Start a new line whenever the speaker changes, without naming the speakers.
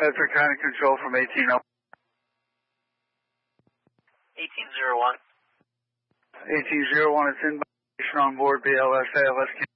Bedford County Control from 1801.
1801.
1801, it's in violation on board BLS ALS.